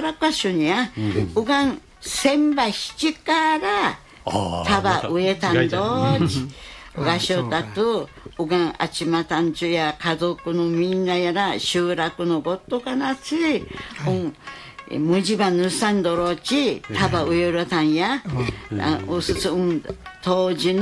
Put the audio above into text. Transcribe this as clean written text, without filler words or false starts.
からかしゅにやうがん千葉七から束植えたんどうがしょたとうがんあちまたんちゅや家族のみんなやら集落のごとかなち無地場ぬさんどろち束植えろたんやおすす当時の